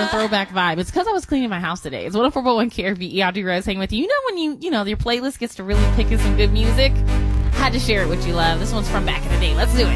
a throwback vibe. It's because I was cleaning my house today. It's 104.1 KRVE. Audrey Rose hanging with you. You know when you know, your playlist gets to really pick in some good music? Had to share it with you, love. This one's from back in the day. Let's do it.